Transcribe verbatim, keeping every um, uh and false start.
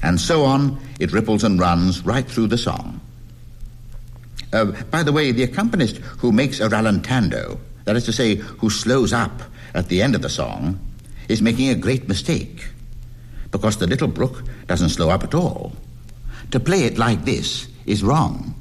And so on, it ripples and runs right through the song. Uh, by the way, the accompanist who makes a rallentando, that is to say, who slows up at the end of the song, is making a great mistake, because the little brook doesn't slow up at all. To play it like this is wrong.